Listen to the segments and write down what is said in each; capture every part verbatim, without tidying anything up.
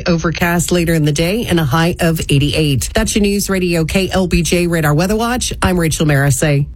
overcast later in the day and a high of eighty-eight. That's your News Radio K L B J Radar Weather Watch. I'm Rachel Marisay.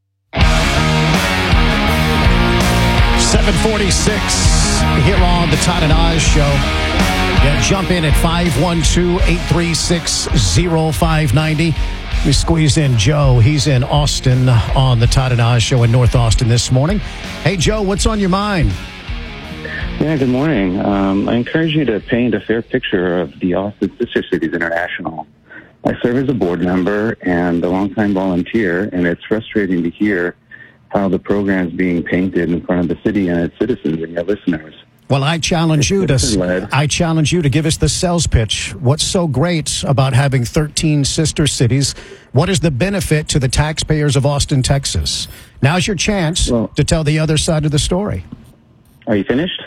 seven forty-six here on the Todd and Oz Show. Yeah, jump in at five one two, eight three six, zero five nine zero. We squeeze in Joe. He's in Austin on the Todd and Oz Show in North Austin this morning. Hey, Joe, what's on your mind? Yeah, good morning. Um, I encourage you to paint a fair picture of the Austin Sister Cities International. I serve as a board member and a longtime volunteer, and it's frustrating to hear how the program is being painted in front of the city and its citizens and your listeners. Well, I challenge you to I challenge you to give us the sales pitch. What's so great about having thirteen sister cities? What is the benefit to the taxpayers of Austin, Texas? Now's your chance well, to tell the other side of the story. Are you finished?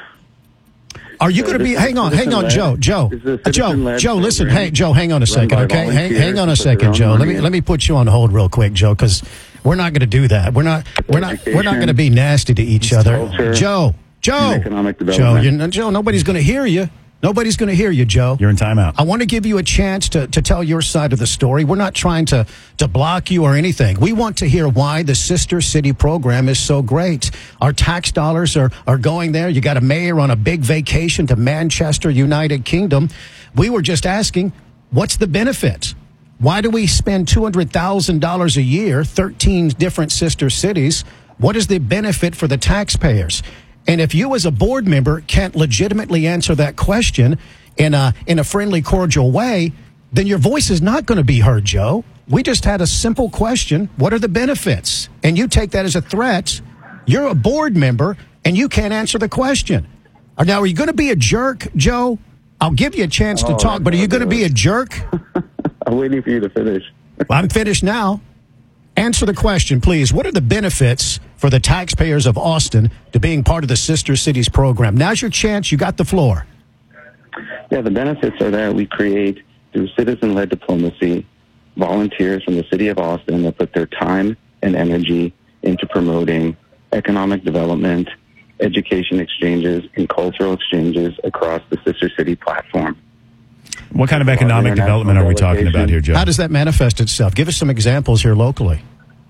Are you so going to be? Hang on, hang on, Joe, Joe, Joe, Joe. Listen, hey, Joe, hang on a second, okay? Hang, hang on a second, Joe. Let me let me put you on hold real quick, Joe, because we're not going to do that. We're not. We're not. We're not going to be nasty to each other, culture, Joe. Joe, Joe, you're, Joe, nobody's going to hear you. Nobody's going to hear you, Joe. You're in timeout. I want to give you a chance to, to tell your side of the story. We're not trying to, to block you or anything. We want to hear why the Sister City program is so great. Our tax dollars are, are going there. You got a mayor on a big vacation to Manchester, United Kingdom. We were just asking, what's the benefit? Why do we spend two hundred thousand dollars a year, thirteen different sister cities? What is the benefit for the taxpayers? And if you as a board member can't legitimately answer that question in a, in a friendly, cordial way, then your voice is not going to be heard, Joe. We just had a simple question. What are the benefits? And you take that as a threat. You're a board member, and you can't answer the question. Now, are you going to be a jerk, Joe? I'll give you a chance to oh, talk, but are you going to be a jerk? I'm waiting for you to finish. Well, I'm finished now. Answer the question, please. What are the benefits for the taxpayers of Austin to being part of the Sister Cities program? Now's your chance. You got the floor. Yeah, the benefits are that we create, through citizen-led diplomacy, volunteers from the city of Austin that put their time and energy into promoting economic development, education exchanges, and cultural exchanges across the Sister City platform. What kind of economic development are we talking about here, Joe? How does that manifest itself? Give us some examples here locally.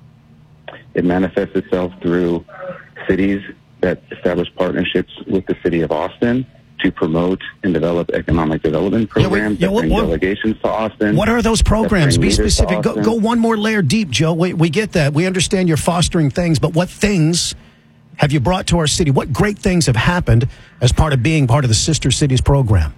It manifests itself through cities that establish partnerships with the city of Austin to promote and develop economic development programs yeah, wait, yeah, that bring what, delegations to Austin. What are those programs? Be specific. Go, go one more layer deep, Joe. We, we get that. We understand you're fostering things, but what things have you brought to our city? What great things have happened as part of being part of the Sister Cities program?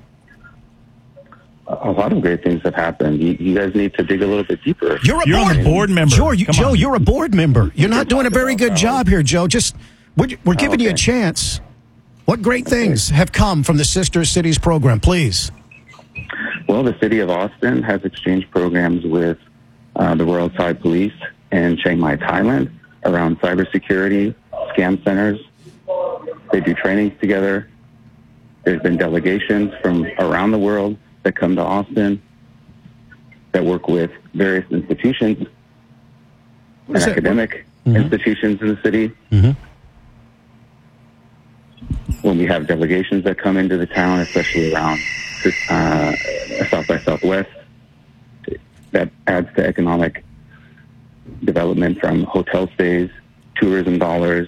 A lot of great things have happened. You, you guys need to dig a little bit deeper. You're a you're board, a board member. Joe, you, Joe on. you're a board member. You're not doing a very good job here, Joe. Just we're, we're giving oh, okay. you a chance. What great things have come from the Sister Cities program, please? Well, the city of Austin has exchange programs with uh, the Royal Thai Police in Chiang Mai, Thailand, around cybersecurity, scam centers. They do trainings together. There's been delegations from around the world that come to Austin that work with various institutions and academic mm-hmm. institutions in the city. Mm-hmm. When we have delegations that come into the town, especially around uh, South by Southwest, that adds to economic development from hotel stays, tourism dollars.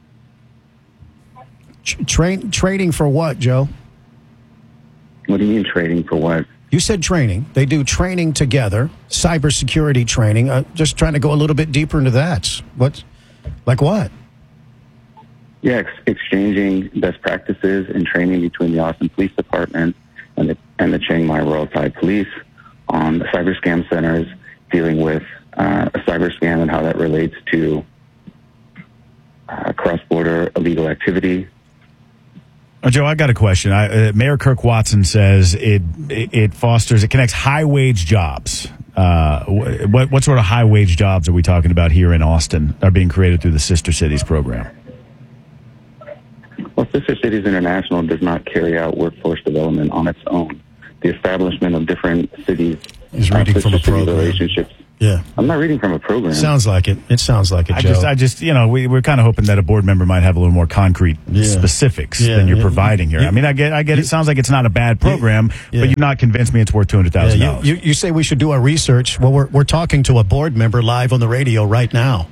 Train, trading for what, Joe? What do you mean trading for what? You said training. They do training together, cybersecurity training. Uh, just trying to go a little bit deeper into that. What, like what? Yeah, ex- exchanging best practices and training between the Austin Police Department and the, and the Chiang Mai Royal Thai Police on the cyber scam centers, dealing with uh, a cyber scam and how that relates to uh, cross-border illegal activity. Oh, Joe, I got a question. I, uh, Mayor Kirk Watson says it, it it fosters, it connects high-wage jobs. Uh, what what sort of high-wage jobs are we talking about here in Austin that are being created through the Sister Cities program? Well, Sister Cities International does not carry out workforce development on its own. The establishment of different cities, He's reading uh, from a Sister City program. relationships Yeah. I'm not reading from a program. Sounds like it. It sounds like it, I Joe. just, I just, you know, we, we're kind of hoping that a board member might have a little more concrete Yeah. specifics Yeah, than you're yeah. providing here. You- I mean, I get, I get. you- It sounds like it's not a bad program, Yeah. but you're not convinced me it's worth two hundred Yeah, thousand you, dollars. you, you say we should do our research. Well, we're, we're talking to a board member live on the radio right now.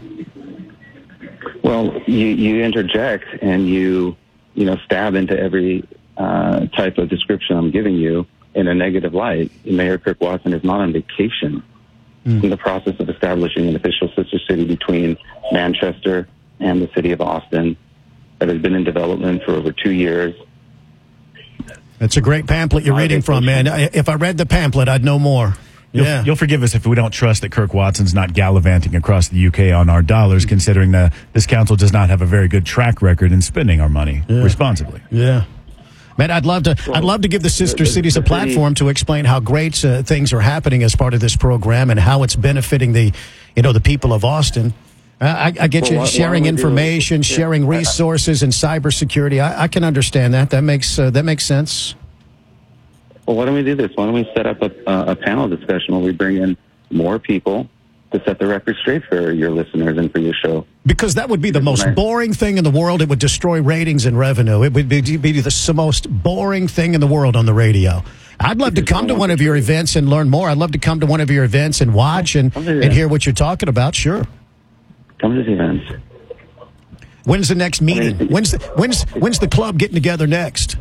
Well, you, you interject and you, you know, stab into every uh, type of description I'm giving you in a negative light. Mayor Kirk Watson is not on vacation. Mm. In the process of establishing an official sister city between Manchester and the city of Austin that has been in development for over two years. It's a great pamphlet you're Our reading from, man. I- If I read the pamphlet, I'd know more. You'll, Yeah. you'll forgive us if we don't trust that Kirk Watson's not gallivanting across the U K on our dollars, considering that this council does not have a very good track record in spending our money responsibly. Yeah. Man, I'd love to. I'd love to give the sister the- cities a the city- platform to explain how great uh, things are happening as part of this program and how it's benefiting the, you know, the people of Austin. I, I, I get Well, you why- why sharing don't we do- information, yeah, sharing I- resources, and cybersecurity. I, I can understand that. That makes uh, that makes sense. Well, why don't we do this? Why don't we set up a, uh, a panel discussion where we bring in more people to set the record straight for your listeners and for your show? Because that would be the most Right. boring thing in the world. It would destroy ratings and revenue. It would be, be the most boring thing in the world on the radio. I'd love to come to one of your events and learn more. I'd love to come to one of your events and watch and, Come to the and event. hear what you're talking about. Sure. Come to the events. When's the next meeting? When's the, when's when's the club getting together next?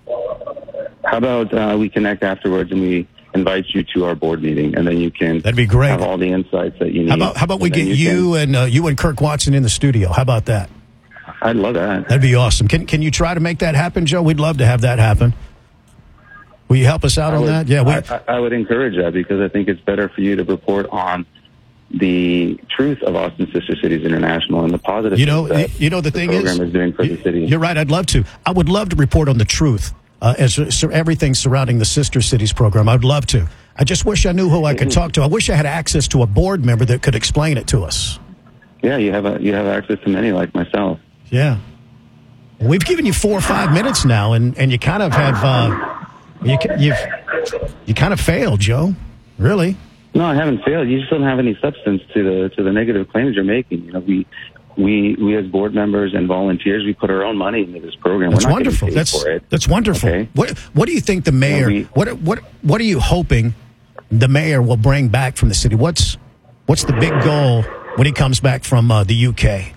How about uh, we connect afterwards and we invite you to our board meeting, and then you can That'd be great. have all the insights that you need. How about how about we And then get you can- and uh, you and Kirk Watson in the studio? How about that? I'd love that. That'd be awesome. Can can you try to make that happen, Joe? We'd love to have that happen. Will you help us out I on would, that? Yeah, we, I, I I would encourage that because I think it's better for you to report on the truth of Austin Sister Cities International and the positive you know, things that you know the thing program is, is doing for the city. You're right. I'd love to. I would love to report on the truth uh, as uh, sur- everything surrounding the Sister Cities program. I'd love to. I just wish I knew who I could talk to. I wish I had access to a board member that could explain it to us. Yeah, you have a, you have access to many like myself. Yeah. We've given you four or five minutes now, and, and you kind of have uh, you ca- you've you kind of failed, Joe. Really? No, I haven't failed. You just don't have any substance to the to the negative claims you're making. You know, we we we as board members and volunteers, we put our own money into this program. That's We're not wonderful. getting paid That's for it. that's wonderful. Okay. What what do you think the mayor? we- what what what are you hoping the mayor will bring back from the city? What's what's the big goal when he comes back from uh, the U K?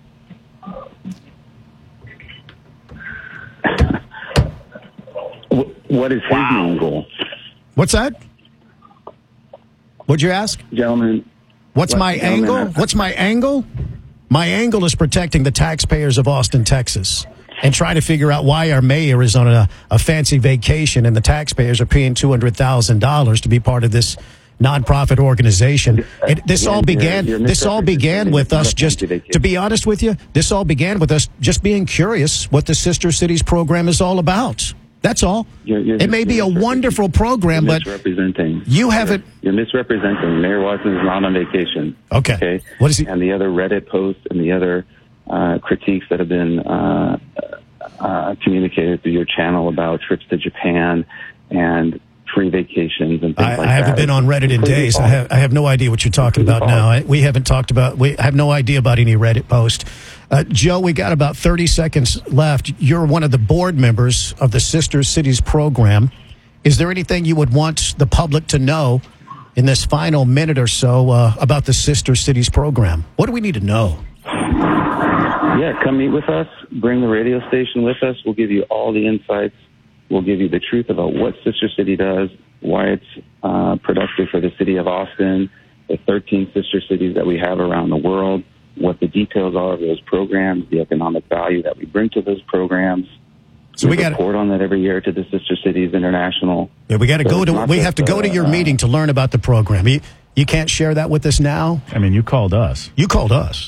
Wh- What is his main goal, What's that? What'd you ask? gentlemen? What's What, my gentlemen, angle? uh, What's my angle? My angle is protecting the taxpayers of Austin, Texas, and trying to figure out why our mayor is on a, a fancy vacation and the taxpayers are paying two hundred thousand dollars to be part of this nonprofit organization. It, this all You're- began. you're This all began misrepresenting. with It's not us a just. fancy vacation. To be honest with you, this all began with us just being curious what the Sister Cities program is all about. That's all. You're- you're it may be a misrepresenting. wonderful program, You're but misrepresenting. you haven't. You're misrepresenting. Mayor Watson is not on vacation. Okay. Okay. What is he? And the other Reddit posts and the other uh, critiques that have been uh, uh, communicated through your channel about trips to Japan and free vacations and things I, like I haven't that. been on Reddit in Completely days. I false. have, I have no idea what you're talking about Completely now. I, false. we haven't talked about. We have no idea about any Reddit post. Uh, Joe, we got about thirty seconds left. You're one of the board members of the Sister Cities program. Is there anything you would want the public to know in this final minute or so uh, about the Sister Cities program? What do we need to know? Yeah, come meet with us. Bring the radio station with us. We'll give you all the insights. We'll give you the truth about what Sister City does, why it's uh, productive for the city of Austin, the thirteen sister cities that we have around the world, what the details are of those programs, the economic value that we bring to those programs. So we got report on that every year to the Sister Cities International. yeah, we got to So go it's to. not We just, have to go to your uh, meeting to learn about the program. You, you can't share that with us now. I mean, you called us. You called us.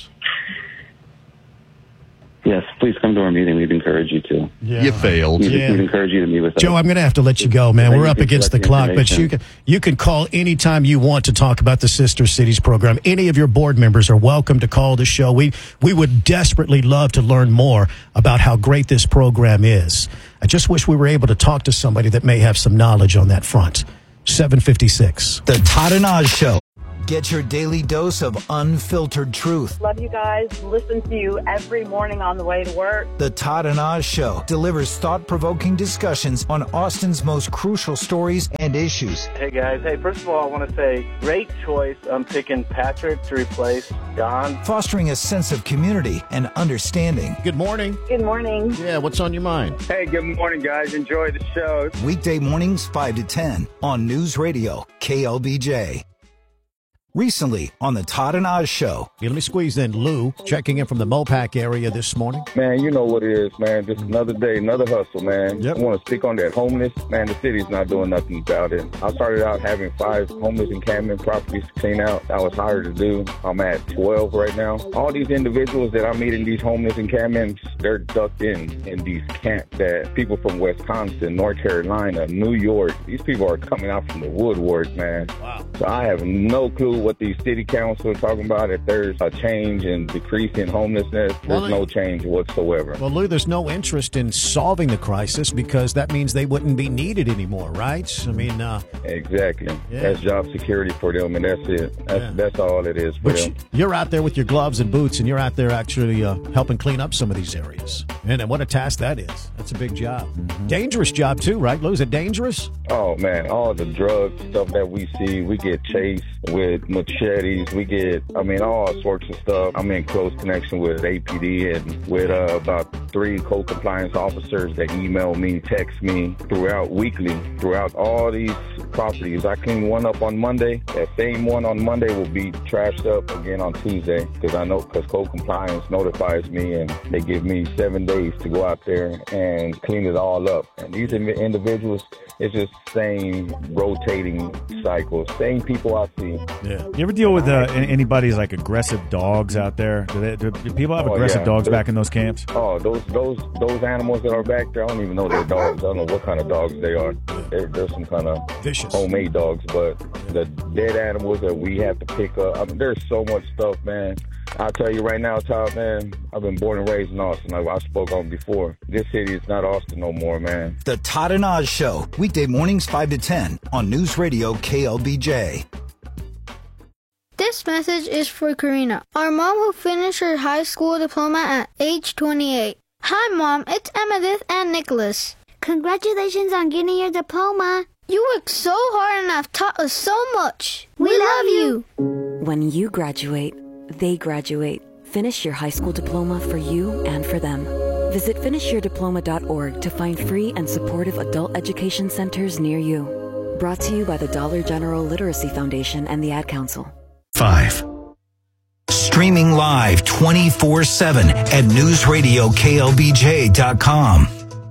Yes, please come to our meeting. We'd encourage you to. You failed. We'd, Yeah. we'd encourage you to meet with us. Joe, I'm going to have to let you go, man. Thank We're you up for against the collecting clock, but you information. can you can call anytime you want to talk about the Sister Cities program. Any of your board members are welcome to call the show. We we would desperately love to learn more about how great this program is. I just wish we were able to talk to somebody that may have some knowledge on that front. seven fifty-six. The Todd and Oz Show. Get your daily dose of unfiltered truth. Love you guys. Listen to you every morning on the way to work. The Todd and Oz Show delivers thought-provoking discussions on Austin's most crucial stories and issues. Hey, guys. Hey, first of all, I want to say great choice. I'm picking Patrick to replace John. Fostering a sense of community and understanding. Good morning. Good morning. Yeah, what's on your mind? Hey, good morning, guys. Enjoy the show. Weekday mornings, five to ten on News Radio, K L B J. Recently on the Todd and Oz Show. Yeah, let me squeeze in Lou, checking in from the Mopac area this morning. Man, you know what it is, man. Just another day, another hustle, man. Yep. I want to speak on that homeless. Man, the city's not doing nothing about it. I started out having five homeless encampment properties to clean out. I was hired to do. I'm at twelve right now. All these individuals that I meet in these homeless encampments, they're ducked in in these camps that people from Wisconsin, North Carolina, New York, these people are coming out from the woodwork, man. Wow. So I have no clue what these city council are talking about. If there's a change and decrease in homelessness, there's Well, no change whatsoever. Well, Lou, there's no interest in solving the crisis because that means they wouldn't be needed anymore, right? I mean, uh, Exactly. Yeah. That's job security for them, and that's it. That's, Yeah. that's all it is for but them. you're out there with your gloves and boots, and you're out there actually uh, helping clean up some of these areas. And, and what a task that is. That's a big job. Mm-hmm. Dangerous job, too, right, Lou? Is it dangerous? Oh, man, all the drug stuff that we see, we get chased with machetes. We get, I mean, all sorts of stuff. I'm in close connection with A P D and with uh, about three code compliance officers that email me, text me throughout weekly, throughout all these properties. I clean one up on Monday. That same one on Monday will be trashed up again on Tuesday because I know, because code compliance notifies me and they give me seven days to go out there and clean it all up. And these individuals, it's just same rotating cycles, same people I see. Yeah. You ever deal with uh, anybody's like aggressive dogs out there? Do, they, do, do people have Oh, aggressive yeah. dogs They're- back in those camps? Oh, those those those animals that are back there, I don't even know they're dogs. I don't know what kind of dogs they are. They're, they're some kind of Vicious. homemade dogs, but the dead animals that we have to pick up, I mean, there's so much stuff, man. I'll tell you right now, Todd, man, I've been born and raised in Austin. I, I spoke on before. This city is not Austin no more, man. The Todd and Oz Show. Weekday mornings, five to ten on News Radio, K L B J. This message is for Karina, our mom who finished her high school diploma at age twenty-eight. Hi, Mom. It's Emmettith and Nicholas. Congratulations on getting your diploma. You worked so hard and have taught us so much. We, we love you. When you graduate, they graduate. Finish your high school diploma for you and for them. Visit finish your diploma dot org to find free and supportive adult education centers near you. Brought to you by the Dollar General Literacy Foundation and the Ad Council. Five. Streaming live twenty-four seven at news radio K L B J dot com.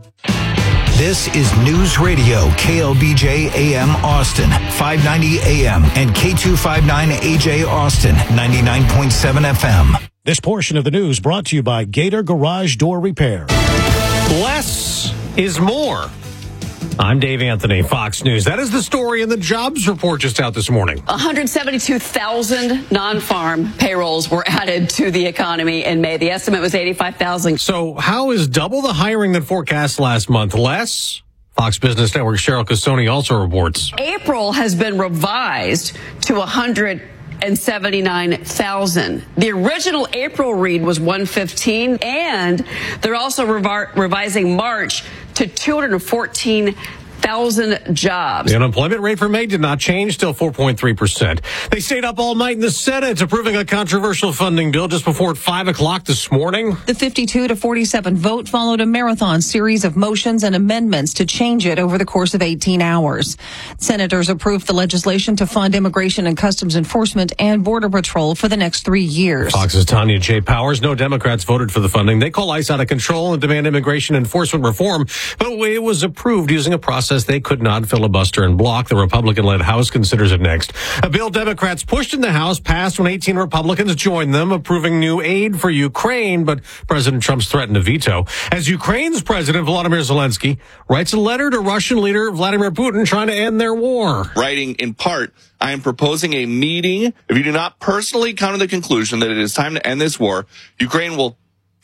This is News Radio K L B J A M Austin, five ninety A M, and K two fifty-nine A J Austin, ninety-nine point seven F M. This portion of the news brought to you by Gator Garage Door Repair. Less is more. I'm Dave Anthony, Fox News. That is the story in the jobs report just out this morning. one hundred seventy-two thousand non-farm payrolls were added to the economy in May. The estimate was eighty-five thousand. So how is double the hiring than forecast last month less? Fox Business Network Cheryl Cassoni also reports. April has been revised to one hundred seventy-nine thousand. The original April read was one fifteen, and they're also revi- revising March to two hundred fourteen thousand jobs. The unemployment rate for May did not change, still four point three percent. They stayed up all night in the Senate approving a controversial funding bill just before five o'clock this morning. The fifty-two to forty-seven vote followed a marathon series of motions and amendments to change it over the course of eighteen hours. Senators approved the legislation to fund Immigration and Customs Enforcement and Border Patrol for the next three years. Fox's Tanya J. Powers. No Democrats voted for the funding. They call ICE out of control and demand immigration enforcement reform. But it was approved using a process they could not filibuster and block. The Republican-led House considers it next. A bill Democrats pushed in the House passed when eighteen Republicans joined them, approving new aid for Ukraine, but President Trump's threatened to veto. As Ukraine's President Volodymyr Zelensky writes a letter to Russian leader Vladimir Putin trying to end their war. Writing in part, I am proposing a meeting. If you do not personally come to the conclusion that it is time to end this war, Ukraine will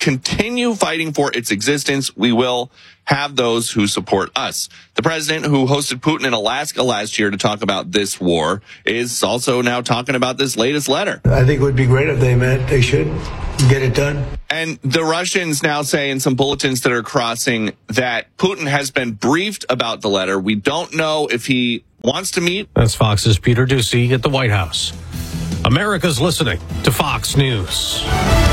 continue fighting for its existence, we will have those who support us. The president who hosted Putin in Alaska last year to talk about this war is also now talking about this latest letter. I think it would be great if they met. They should get it done. And the Russians now say in some bulletins that are crossing that Putin has been briefed about the letter. We don't know if he wants to meet. That's Fox's Peter Doocy at the White House. America's listening to Fox News.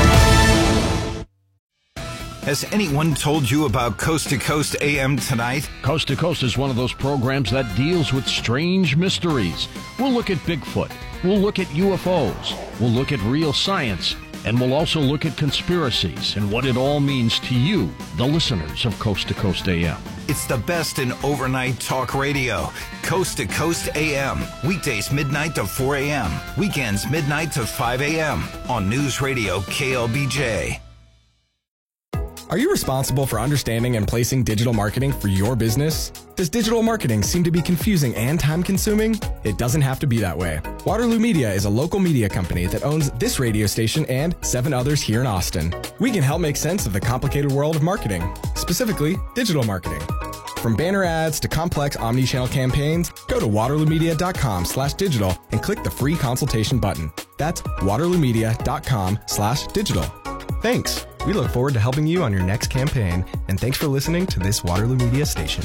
Has anyone told you about Coast to Coast A M tonight? Coast to Coast is one of those programs that deals with strange mysteries. We'll look at Bigfoot. We'll look at U F Os. We'll look at real science. And we'll also look at conspiracies and what it all means to you, the listeners of Coast to Coast A M. It's the best in overnight talk radio. Coast to Coast A M. Weekdays midnight to four a.m. Weekends midnight to five a.m. on News Radio K L B J. Are you responsible for understanding and placing digital marketing for your business? Does digital marketing seem to be confusing and time-consuming? It doesn't have to be that way. Waterloo Media is a local media company that owns this radio station and seven others here in Austin. We can help make sense of the complicated world of marketing, specifically digital marketing. From banner ads to complex omni-channel campaigns, go to waterloomedia.com slash digital and click the free consultation button. That's waterloomedia.com slash digital. Thanks. We look forward to helping you on your next campaign, and thanks for listening to this Waterloo Media station.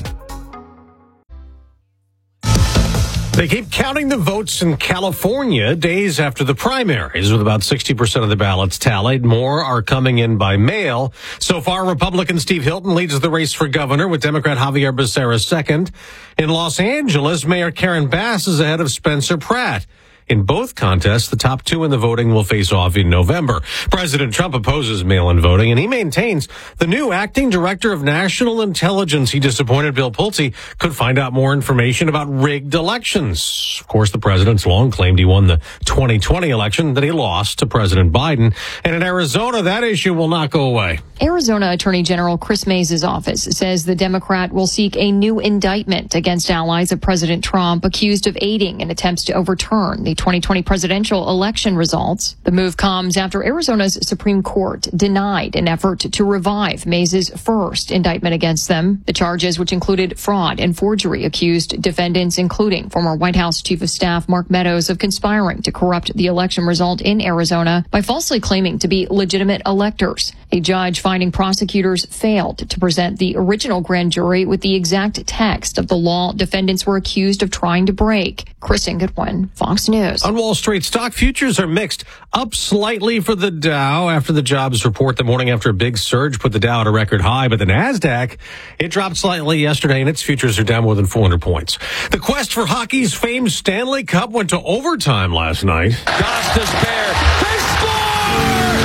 They keep counting the votes in California days after the primaries, with about sixty percent of the ballots tallied. More are coming in by mail. So far, Republican Steve Hilton leads the race for governor, with Democrat Javier Becerra second. In Los Angeles, Mayor Karen Bass is ahead of Spencer Pratt. In both contests, the top two in the voting will face off in November. President Trump opposes mail-in voting, and he maintains the new acting director of national intelligence he disappointed, Bill Pulte, could find out more information about rigged elections. Of course, the president's long claimed he won the twenty twenty election that he lost to President Biden. And in Arizona, that issue will not go away. Arizona Attorney General Chris Mays' office says the Democrat will seek a new indictment against allies of President Trump accused of aiding in attempts to overturn the twenty twenty presidential election results. The move comes after Arizona's Supreme Court denied an effort to revive Mays' first indictment against them. The charges, which included fraud and forgery, accused defendants, including former White House Chief of Staff Mark Meadows, of conspiring to corrupt the election result in Arizona by falsely claiming to be legitimate electors. A judge finding prosecutors failed to present the original grand jury with the exact text of the law defendants were accused of trying to break. Kristen Goodwin, Fox News. On Wall Street, stock futures are mixed. Up slightly for the Dow after the jobs report the morning after a big surge put the Dow at a record high. But the NASDAQ, it dropped slightly yesterday, and its futures are down more than four hundred points. The quest for hockey's famed Stanley Cup went to overtime last night. Gostis Bear. They score!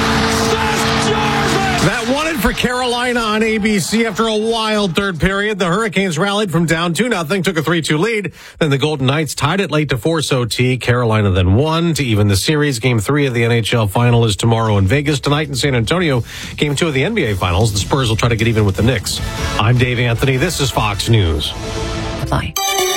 Seth Jarvis! That won it for Carolina on A B C after a wild third period. The Hurricanes rallied from down two nothing, took a three two lead. Then the Golden Knights tied it late to force O T. Carolina then won to even the series. Game three of the N H L final is tomorrow in Vegas. Tonight in San Antonio, game two of the N B A finals. The Spurs will try to get even with the Knicks. I'm Dave Anthony. This is Fox News. Bye.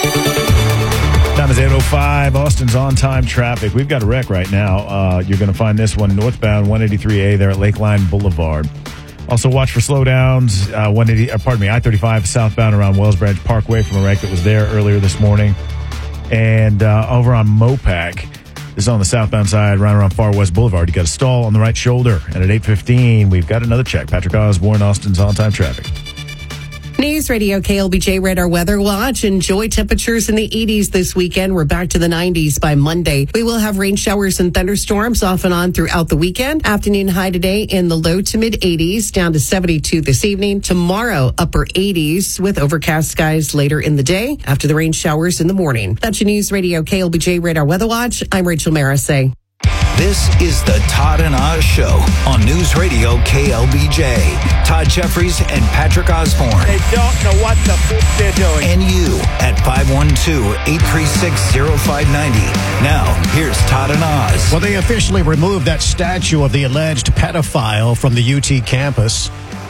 Time is eight oh five. Austin's on-time traffic. We've got a wreck right now. Uh, you're going to find this one northbound one eighty-three A there at Lakeline Boulevard. Also, watch for slowdowns. Uh, one eighty, uh, pardon me, I thirty-five southbound around Wells Branch Parkway from a wreck that was there earlier this morning. And uh, over on Mopac, this is on the southbound side, right around Far West Boulevard. You got a stall on the right shoulder. And at eight fifteen, we've got another check. Patrick Osborne, Austin's on-time traffic. News Radio K L B J Radar Weather Watch. Enjoy temperatures in the eighties this weekend. We're back to the nineties by Monday. We will have rain showers and thunderstorms off and on throughout the weekend. Afternoon high today in the low to mid eighties, down to seventy-two this evening. Tomorrow, upper eighties with overcast skies later in the day after the rain showers in the morning. That's your News Radio K L B J Radar Weather Watch. I'm Rachel Marisay. This is the Todd and Oz Show on News Radio K L B J. Todd Jeffries and Patrick Osborne. They don't know what the f*** they're doing. And you at five one two, eight three six, oh five nine oh. Now, here's Todd and Oz. Well, they officially removed that statue of the alleged pedophile from the U T campus.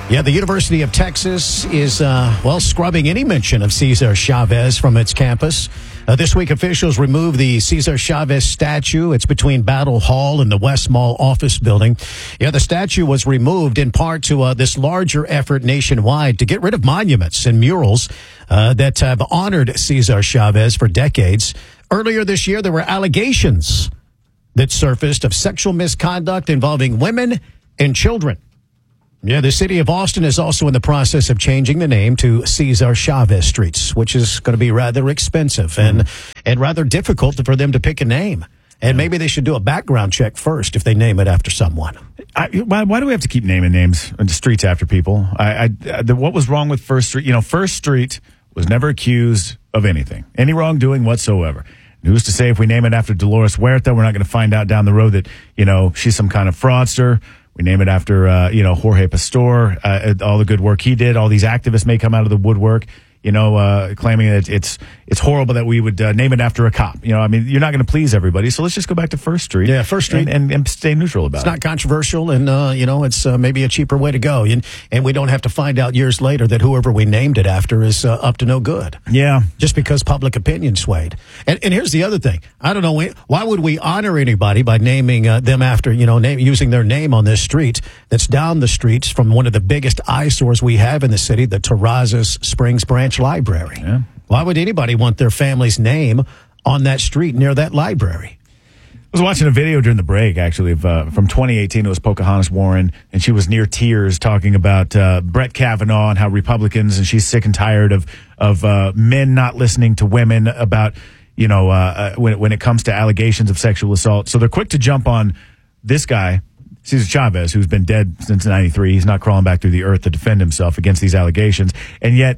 Yeah, the University of Texas is, uh, well, scrubbing any mention of Cesar Chavez from its campus. Uh, this week, officials removed the Cesar Chavez statue. It's between Battle Hall and the West Mall office building. Yeah, the statue was removed in part to uh, this larger effort nationwide to get rid of monuments and murals uh, that have honored Cesar Chavez for decades. Earlier this year, there were allegations that surfaced of sexual misconduct involving women and children. Yeah, the city of Austin is also in the process of changing the name to Cesar Chavez Streets, which is going to be rather expensive and and rather difficult for them to pick a name. And maybe they should do a background check first if they name it after someone. I, why, why do we have to keep naming names and streets after people? I, I, the, what was wrong with First Street? You know, First Street was never accused of anything, any wrongdoing whatsoever. Who's to say if we name it after Dolores Huerta, we're not going to find out down the road that, you know, she's some kind of fraudster. We name it after, uh, you know, Jorge Pastor, uh, all the good work he did. All these activists may come out of the woodwork, you know, uh, claiming that it's it's horrible that we would uh, name it after a cop. You know, I mean, you're not going to please everybody, so let's just go back to First Street. Yeah, First Street. And, and, and stay neutral about it's it. It's not controversial, and, uh, you know, it's uh, maybe a cheaper way to go. And, and we don't have to find out years later that whoever we named it after is uh, up to no good. Yeah. Just because public opinion swayed. And, and here's the other thing. I don't know, why would we honor anybody by naming uh, them after, you know, name, using their name on this street that's down the streets from one of the biggest eyesores we have in the city, the Terrazas Springs Branch Library. Yeah. Why would anybody want their family's name on that street near that library? I was watching a video during the break, actually, of, uh, from twenty eighteen. It was Pocahontas Warren, and she was near tears talking about uh, Brett Kavanaugh and how Republicans, and she's sick and tired of of uh, men not listening to women about, you know, uh, uh, when, when it comes to allegations of sexual assault. So they're quick to jump on this guy, Cesar Chavez, who's been dead since ninety-three. He's not crawling back through the earth to defend himself against these allegations. And yet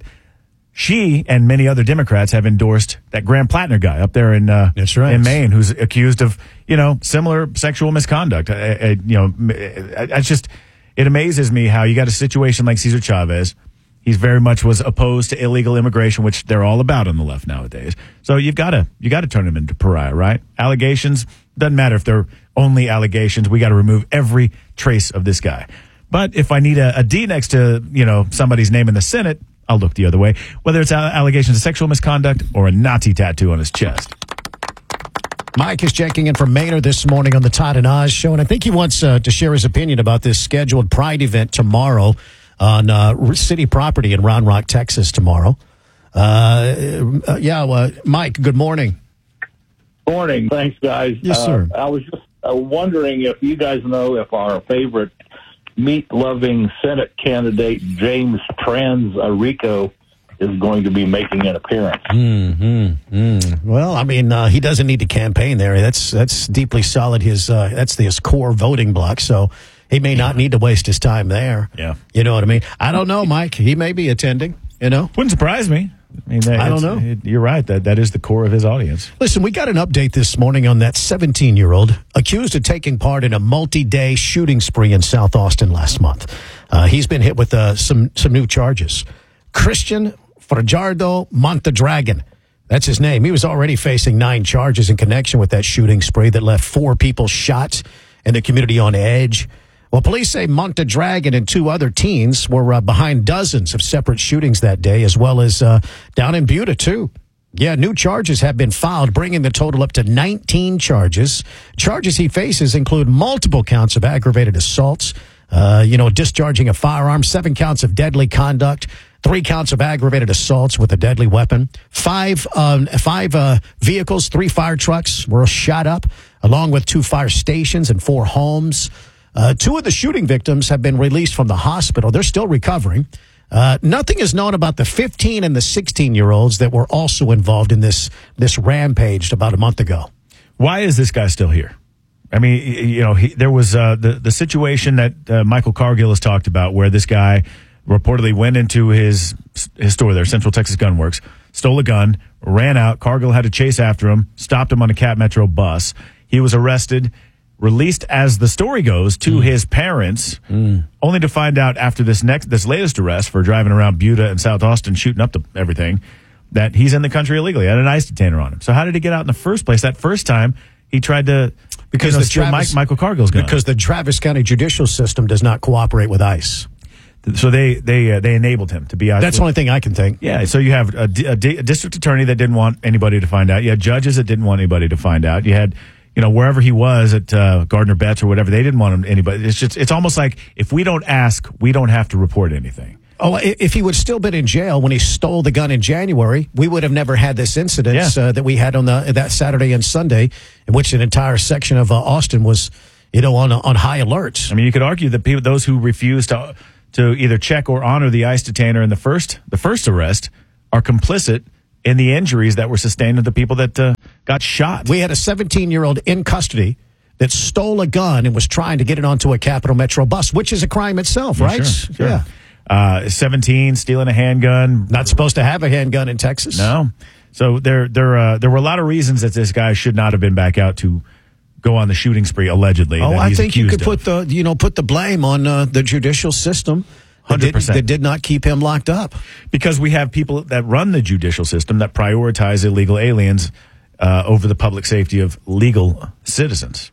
she and many other Democrats have endorsed that Graham Plattner guy up there in uh, That's right. in Maine, who's accused of, you know, similar sexual misconduct. Uh, uh, you know, it's just, it amazes me how you got a situation like Cesar Chavez. He very much was opposed to illegal immigration, which they're all about on the left nowadays. So you've got to you got to turn him into pariah, right? Allegations, doesn't matter if they're only allegations. We got to remove every trace of this guy. But if I need a, a D next to, you know, somebody's name in the Senate, I'll look the other way, whether it's allegations of sexual misconduct or a Nazi tattoo on his chest. Mike is checking in from Maynard this morning on the Todd and Oz show, and I think he wants uh, to share his opinion about this scheduled Pride event tomorrow on uh, city property in Round Rock, Texas tomorrow. Uh, uh, yeah, uh, Mike, good morning. Morning. Thanks, guys. Yes, sir. Uh, I was just uh, wondering if you guys know if our favorite meat-loving Senate candidate, James Trans-Arico, is going to be making an appearance. Mm-hmm. Mm. Well, I mean, uh, he doesn't need to campaign there. That's that's deeply solid. His uh, that's his core voting block. So he may not need to waste his time there. Yeah, you know what I mean. I don't know, Mike. He may be attending. You know, wouldn't surprise me. I mean, I don't know. It, you're right. That that is the core of his audience. Listen, we got an update this morning on that seventeen-year-old accused of taking part in a multi-day shooting spree in South Austin last month. Uh, he's been hit with uh, some some new charges. Christian Fajardo Montedragon. That's his name. He was already facing nine charges in connection with that shooting spree that left four people shot and the community on edge. Well, police say Montedragon and two other teens were uh, behind dozens of separate shootings that day, as well as uh, down in Buda, too. Yeah, new charges have been filed, bringing the total up to nineteen charges. Charges he faces include multiple counts of aggravated assaults, uh, you know, discharging a firearm, seven counts of deadly conduct, three counts of aggravated assaults with a deadly weapon, five um, five uh, vehicles, three fire trucks were shot up, along with two fire stations and four homes. Uh, two of the shooting victims have been released from the hospital. They're still recovering. Uh, nothing is known about the fifteen and the sixteen-year-olds that were also involved in this this rampage about a month ago. Why is this guy still here? I mean, you know, he, there was uh, the, the situation that uh, Michael Cargill has talked about where this guy reportedly went into his his store there, Central Texas Gun Works, stole a gun, ran out. Cargill had to chase after him, stopped him on a Cat Metro bus. He was arrested, released, as the story goes, to mm. his parents, mm. only to find out after this next this latest arrest for driving around Buda and South Austin, shooting up the, everything, that he's in the country illegally, had an ICE detainer on him. So how did he get out in the first place? That first time he tried to because you know, the steal Travis, Mike, Michael Cargill's gun. Because the Travis County judicial system does not cooperate with ICE. So they they uh, they enabled him to be out. That's the only thing I can think. Yeah. So you have a, a, a district attorney that didn't want anybody to find out. You had judges that didn't want anybody to find out. You had, you know, wherever he was at uh, Gardner Betts or whatever, they didn't want him anybody. It's just it's almost like if we don't ask, we don't have to report anything. Oh, if he would still been in jail when he stole the gun in January, we would have never had this incident Yeah. uh, that we had on the that Saturday and Sunday, in which an entire section of uh, Austin was, you know, on on high alert. I mean, you could argue that people, those who refuse to to either check or honor the ICE detainer in the first the first arrest are complicit in the injuries that were sustained to the people that uh, got shot. We had a seventeen-year-old in custody that stole a gun and was trying to get it onto a Capital Metro bus, which is a crime itself, Yeah, right? sure, sure. Yeah. Uh, seventeen, stealing a handgun. Not supposed to have a handgun in Texas. No. So there there uh, there were a lot of reasons that this guy should not have been back out to go on the shooting spree, allegedly. Oh, that I he's think you accused could put of. the you know put the blame on uh, the judicial system. one hundred percent. That did, that did not keep him locked up. Because we have people that run the judicial system that prioritize illegal aliens uh, over the public safety of legal citizens.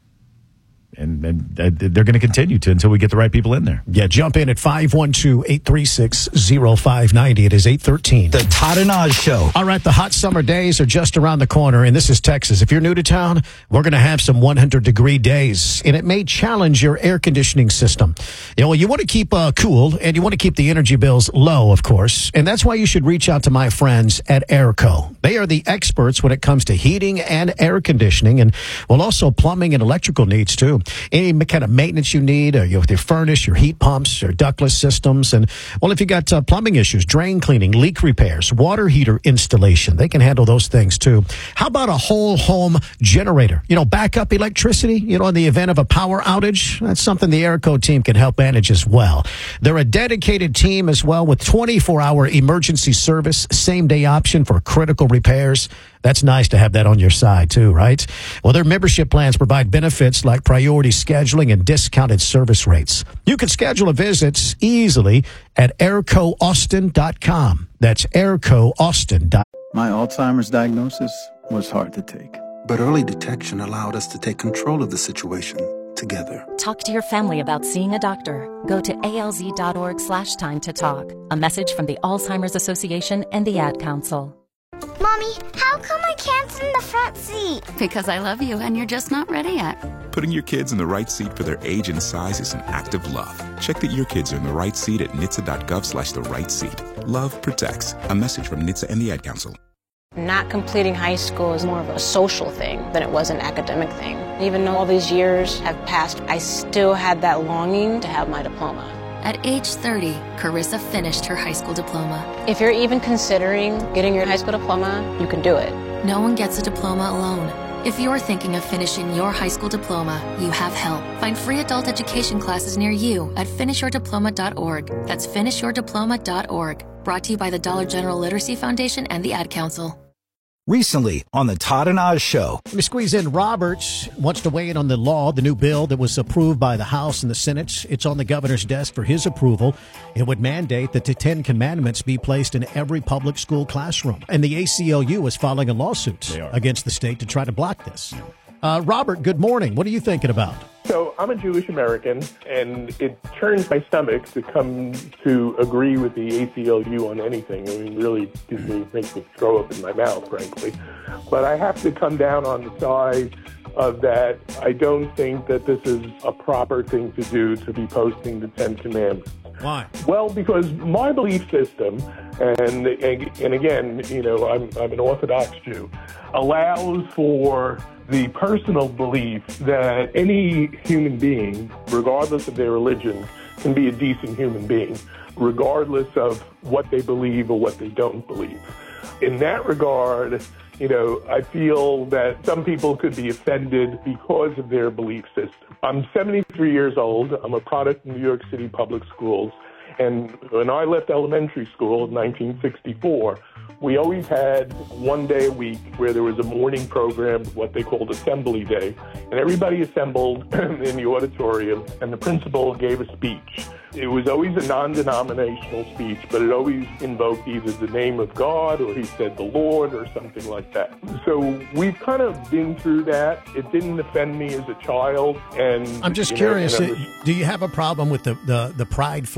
And, and uh, they're going to continue to until we get the right people in there. Yeah, jump in at five one two, eight three six, zero five nine zero. It is eight thirteen. The Todd and Oz Show. All right, the hot summer days are just around the corner, and this is Texas. If you're new to town, we're going to have some one hundred degree days, and it may challenge your air conditioning system. You know, you want to keep uh, cool, and you want to keep the energy bills low, of course, and that's why you should reach out to my friends at Airco. They are the experts when it comes to heating and air conditioning, and well, also plumbing and electrical needs, too. Any kind of maintenance you need, or with your furnace, your heat pumps, your ductless systems. And, well, if you got uh, plumbing issues, drain cleaning, leak repairs, water heater installation, they can handle those things, too. How about a whole home generator? You know, backup electricity, you know, in the event of a power outage? That's something the Airco team can help manage as well. They're a dedicated team as well with twenty-four hour emergency service, same-day option for critical repairs. That's nice to have that on your side, too, right? Well, their membership plans provide benefits like priority scheduling and discounted service rates. You can schedule a visit easily at airco austin dot com. That's airco austin dot com. My Alzheimer's diagnosis was hard to take. But early detection allowed us to take control of the situation together. Talk to your family about seeing a doctor. Go to alz.org slash time to talk. A message from the Alzheimer's Association and the Ad Council. Mommy, how come I can't sit in the front seat? Because I love you and you're just not ready yet. Putting your kids in the right seat for their age and size is an act of love. Check that your kids are in the right seat at N H T S A dot gov slash the right seat. Love protects. A message from N H T S A and the Ad Council. Not completing high school is more of a social thing than it was an academic thing. Even though all these years have passed, I still had that longing to have my diploma. At age thirty, Carissa finished her high school diploma. If you're even considering getting your high school diploma, you can do it. No one gets a diploma alone. If you're thinking of finishing your high school diploma, you have help. Find free adult education classes near you at finish your diploma dot org. That's finish your diploma dot org. Brought to you by the Dollar General Literacy Foundation and the Ad Council. Recently on the Todd and Oz Show. Let me squeeze in. Roberts wants to weigh in on the law, the new bill that was approved by the House and the Senate. It's on the governor's desk for his approval. It would mandate that the Ten Commandments be placed in every public school classroom. And the A C L U is filing a lawsuit against the state to try to block this. Uh, Robert, good morning. What are you thinking about? So I'm a Jewish American, and it turns my stomach to come to agree with the A C L U on anything. I mean, really gives me, makes me throw up in my mouth, frankly. But I have to come down on the side of that. I don't think that this is a proper thing to do, to be posting the Ten Commandments. Why? Well, because my belief system, and and again, you know, I'm I'm an Orthodox Jew, allows for the personal belief that any human being, regardless of their religion, can be a decent human being, regardless of what they believe or what they don't believe. In that regard, you know, I feel that some people could be offended because of their belief system. I'm seventy-three years old. I'm a product of New York City public schools. And when I left elementary school in nineteen sixty-four, we always had one day a week where there was a morning program, what they called Assembly Day. And everybody assembled in the auditorium, and the principal gave a speech. It was always a non-denominational speech, but it always invoked either the name of God or he said the Lord or something like that. So we've kind of been through that. It didn't offend me as a child. And I'm just you know, curious, and I'm uh, do you have a problem with the, the, the pride flags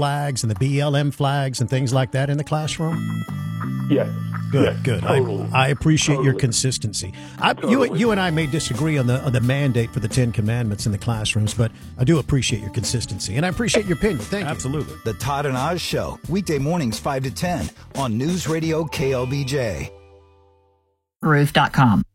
and the B L M flags and things like that in the classroom? Yes. Good, yes, good. Totally. I, I appreciate Totally. your consistency. I, Totally. You, you and I may disagree on the on the mandate for the Ten Commandments in the classrooms, but I do appreciate your consistency, and I appreciate your opinion. Thank you. Absolutely. The Todd and Oz Show, weekday mornings five to ten on News Radio K L B J. Roof dot com.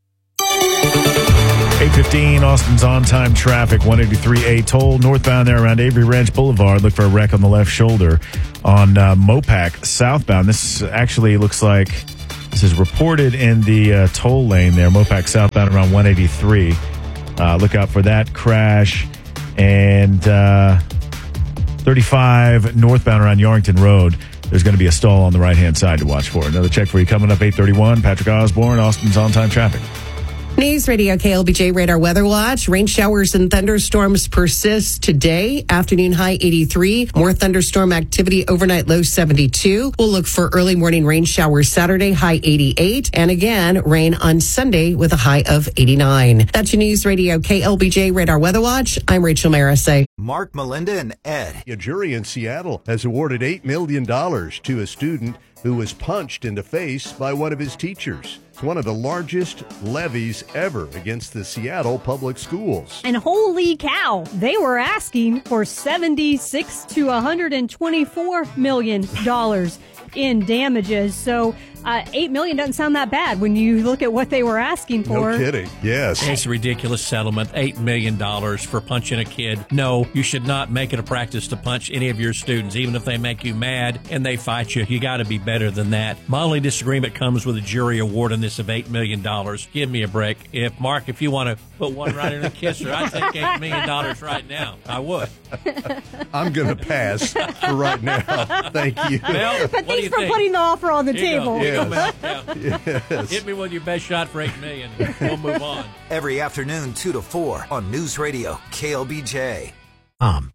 eight fifteen, Austin's on-time traffic, one eighty-three A toll, northbound there around Avery Ranch Boulevard. Look for a wreck on the left shoulder on uh, Mopac southbound. This actually looks like this is reported in the uh, toll lane there, Mopac southbound around one eighty-three. Uh, look out for that crash. And uh, thirty-five northbound around Yarrington Road. There's going to be a stall on the right-hand side to watch for. Another check for you coming up, eight thirty-one. Patrick Osborne, Austin's on-time traffic. News Radio K L B J Radar Weather Watch. Rain showers and thunderstorms persist today. Afternoon high eighty-three. More thunderstorm activity overnight low seventy-two. We'll look for early morning rain showers Saturday high eighty-eight. And again, rain on Sunday with a high of eighty-nine. That's your News Radio K L B J Radar Weather Watch. I'm Rachel Marisay. Mark, Melinda, and Ed. A jury in Seattle has awarded eight million dollars to a student who was punched in the face by one of his teachers. It's one of the largest levies ever against the Seattle public schools. And holy cow, they were asking for seventy-six to one hundred twenty-four million dollars in damages. So uh, eight million dollars doesn't sound that bad when you look at what they were asking for. No kidding. Yes. It's a ridiculous settlement. eight million dollars for punching a kid. No, you should not make it a practice to punch any of your students, even if they make you mad and they fight you. You got to be better than that. My only disagreement comes with a jury awarding this of eight million dollars. Give me a break. If, Mark, if you want to put one right in a kisser, I'd take eight million dollars right now. I would. I'm going to pass for right now. Thank you. Well, but thanks for think? putting the offer on the Here table. Go. Yes. Yes. Hit me with your best shot for eight million dollars. We'll move on. Every afternoon, two to four on News Radio K L B J. Um.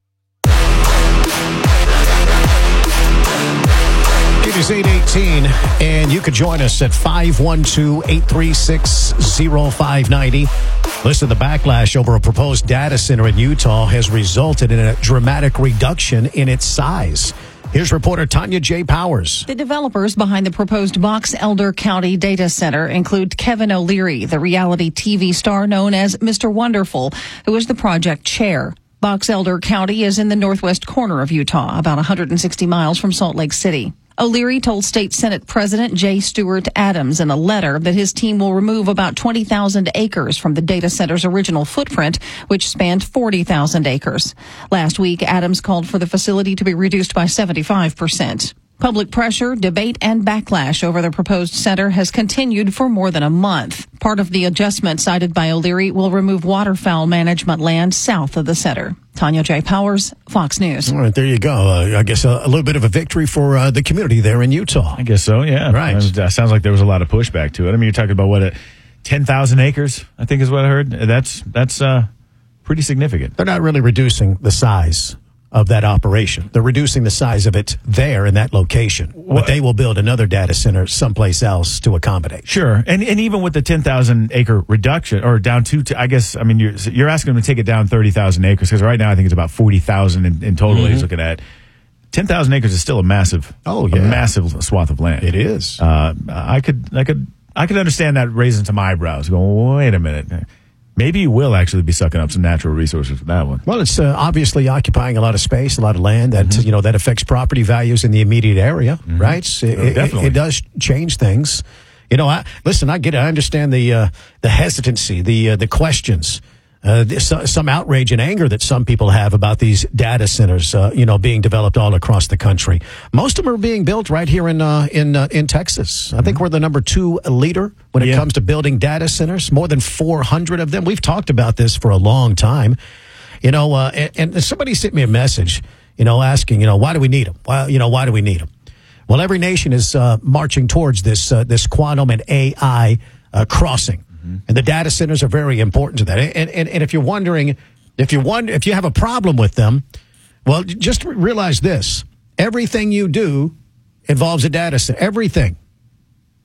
It is eight eighteen, and you could join us at five one two, eight three six, zero five nine zero. Listen, the backlash over a proposed data center in Utah has resulted in a dramatic reduction in its size. Here's reporter Tanya J. Powers. The developers behind the proposed Box Elder County data center include Kevin O'Leary, the reality T V star known as Mister Wonderful, who is the project chair. Box Elder County is in the northwest corner of Utah, about one hundred sixty miles from Salt Lake City. O'Leary told State Senate President J. Stewart Adams in a letter that his team will remove about twenty thousand acres from the data center's original footprint, which spanned forty thousand acres. Last week, Adams called for the facility to be reduced by seventy-five percent. Public pressure, debate, and backlash over the proposed center has continued for more than a month. Part of the adjustment cited by O'Leary will remove waterfowl management land south of the center. Tanya J. Powers, Fox News. All right, there you go. Uh, I guess a, a little bit of a victory for uh, the community there in Utah. I guess so, yeah. Right. That sounds like there was a lot of pushback to it. I mean, you're talking about, what, a ten thousand acres, I think is what I heard. That's, that's uh, pretty significant. They're not really reducing the size of that operation. They're reducing the size of it there in that location. What? But they will build another data center someplace else to accommodate. Sure. And and even with the ten thousand acre reduction, or down to, to I guess, I mean, you're, you're asking them to take it down thirty thousand acres, because right now I think it's about forty thousand in, in total mm-hmm. he's looking at. ten thousand acres is still a massive, oh, yeah. a massive swath of land. It is. Uh, I could, I could, I could understand that raising some eyebrows, going, wait a minute. Maybe you will actually be sucking up some natural resources for that one. Well, it's uh, obviously occupying a lot of space, a lot of land, that mm-hmm. you know that affects property values in the immediate area, mm-hmm. right? So it, oh, definitely, it, it does change things. You know, I, listen, I get it. I understand the uh, the hesitancy, the uh, the questions, uh, some outrage and anger that some people have about these data centers, uh, you know, being developed all across the country. Most of them are being built right here in uh, in uh, in Texas. I mm-hmm. think we're the number two leader when it yeah. comes to building data centers. More than four hundred of them. We've talked about this for a long time. You know, uh, and, and somebody sent me a message, you know, asking, you know, why do we need them? Why, you know, why do we need them? Well, every nation is uh, marching towards this uh, this quantum and A I uh, crossing. And the data centers are very important to that. And, and, and if you're wondering, if you wonder, if you have a problem with them, well, just realize this. Everything you do involves a data center. Everything.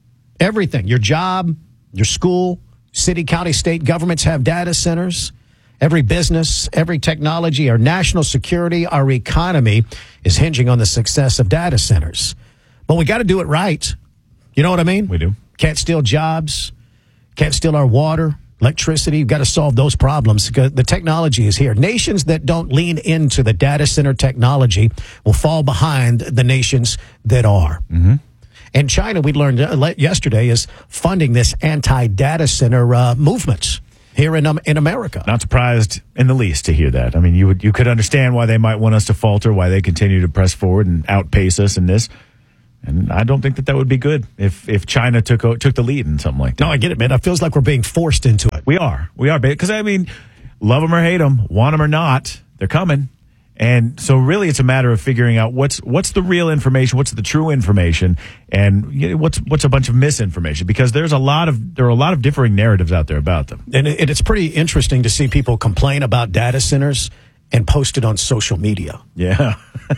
Everything. Your job, your school, city, county, state governments have data centers. Every business, every technology, our national security, our economy is hinging on the success of data centers. But we got to do it right. You know what I mean? We do. Can't steal jobs. Can't steal our water, electricity. You've got to solve those problems because the technology is here. Nations that don't lean into the data center technology will fall behind the nations that are. Mm-hmm. And China, we learned uh, yesterday, is funding this anti-data center uh, movement here in um, in America. Not surprised in the least to hear that. I mean, you would you could understand why they might want us to falter, why they continue to press forward and outpace us in this. And I don't think that that would be good if if China took took the lead in something like that. No, I get it, man. It feels like we're being forced into it. We are. We are. Because, I mean, love them or hate them, want them or not, they're coming. And so really it's a matter of figuring out what's what's the real information, what's the true information, and you know, what's what's a bunch of misinformation. Because there's a lot of there are a lot of differing narratives out there about them. And it, it's pretty interesting to see people complain about data centers and post it on social media. Yeah.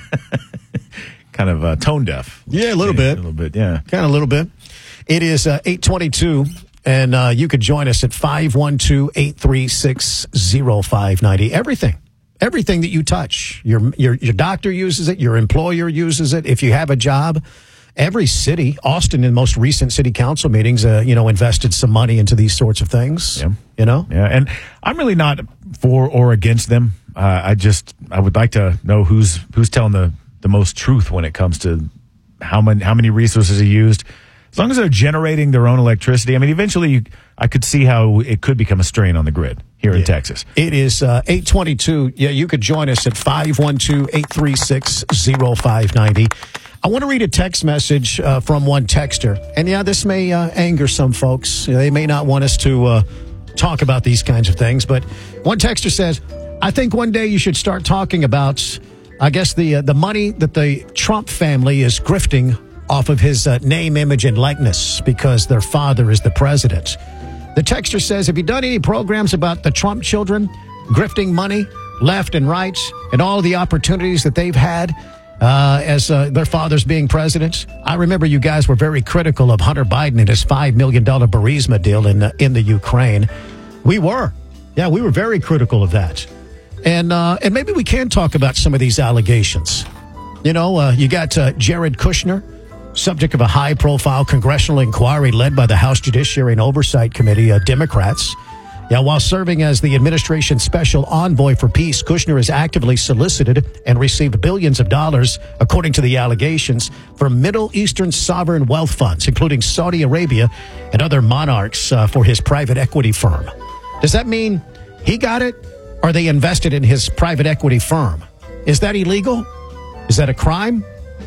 Kind of uh, tone deaf. Yeah, a little yeah, bit. A little bit, yeah. Kind of a little bit. It is uh, eight twenty-two, and uh, you could join us at five one two, eight three six, zero five nine zero. Everything. Everything that you touch. Your, your, your doctor uses it. Your employer uses it. If you have a job, every city, Austin in most recent city council meetings, uh, you know, invested some money into these sorts of things. Yeah. You know? Yeah, and I'm really not for or against them. Uh, I just, I would like to know who's who's telling the the most truth when it comes to how many how many resources are used. As long as they're generating their own electricity, I mean, eventually you, I could see how it could become a strain on the grid here yeah. in Texas. It is uh, eight twenty-two. Yeah, you could join us at five one two, eight three six, zero five nine zero. I want to read a text message uh, from one texter. And yeah, this may uh, anger some folks. They may not want us to uh, talk about these kinds of things. But one texter says, I think one day you should start talking about, I guess, the uh, the money that the Trump family is grifting off of his uh, name, image, and likeness because their father is the president. The texter says, have you done any programs about the Trump children grifting money left and right and all the opportunities that they've had uh, as uh, their fathers being president? I remember you guys were very critical of Hunter Biden and his five million dollars Burisma deal in, uh, in the Ukraine. We were. Yeah, we were very critical of that. And uh, and maybe we can talk about some of these allegations. You know, uh, you got uh, Jared Kushner, subject of a high-profile congressional inquiry led by the House Judiciary and Oversight Committee, uh, Democrats. Yeah, while serving as the administration's special envoy for peace, Kushner has actively solicited and received billions of dollars, according to the allegations, from Middle Eastern sovereign wealth funds, including Saudi Arabia and other monarchs, uh, for his private equity firm. Does that mean he got it? Or they invested in his private equity firm? Is that illegal? Is that a crime?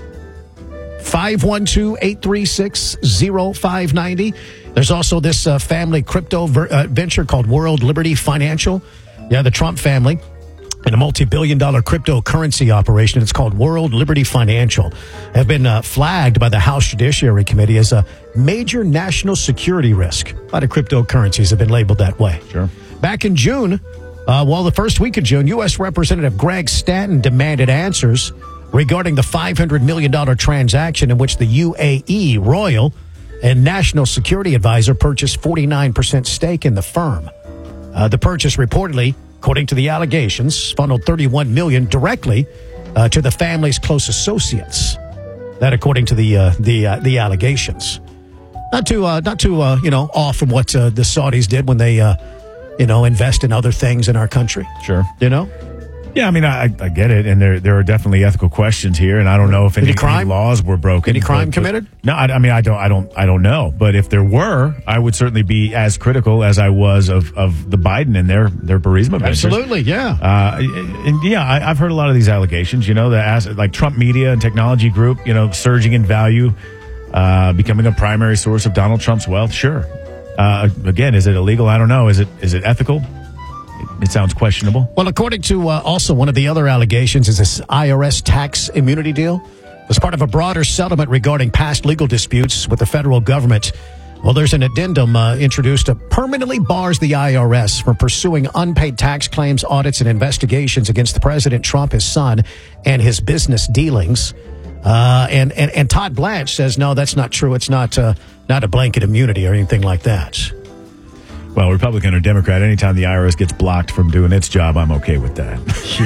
five one two, eight three six, zero five nine zero. There's also this uh, family crypto ver- uh, venture called World Liberty Financial. Yeah, the Trump family. And a multi-billion dollar cryptocurrency operation. It's called World Liberty Financial. Have been uh, flagged by the House Judiciary Committee as a major national security risk. A lot of cryptocurrencies have been labeled that way. Sure. Back in June, uh, well, the first week of June, U S Representative Greg Stanton demanded answers regarding the five hundred million dollars transaction in which the U A E Royal and National Security Advisor purchased forty-nine percent stake in the firm. Uh, the purchase reportedly, according to the allegations, funneled thirty-one million dollars directly uh, to the family's close associates. That, according to the uh, the uh, the allegations, not too uh, not too uh, you know off from what uh, the Saudis did when they uh, you know invest in other things in our country. Sure, you know. Yeah, I mean, I, I get it, and there there are definitely ethical questions here, and I don't know if any, any, crime? any laws were broken. Any crime but, committed? But, no, I, I mean, I don't, I don't, I don't know. But if there were, I would certainly be as critical as I was of, of the Biden and their their Burisma ventures. Absolutely, yeah. Uh, and yeah, I, I've heard a lot of these allegations. You know, the as, like Trump Media and Technology Group, you know, surging in value, uh, becoming a primary source of Donald Trump's wealth. Sure. Uh, again, is it illegal? I don't know. Is it is it ethical? It sounds questionable. Well, according to uh, also one of the other allegations is this I R S tax immunity deal. As part of a broader settlement regarding past legal disputes with the federal government, well, there's an addendum uh, introduced that permanently bars the I R S from pursuing unpaid tax claims, audits, and investigations against the President Trump, his son, and his business dealings. Uh, and, and, and Todd Blanche says, no, that's not true. It's not, uh, not a blanket immunity or anything like that. Well, Republican or Democrat, anytime the I R S gets blocked from doing its job, I'm okay with that.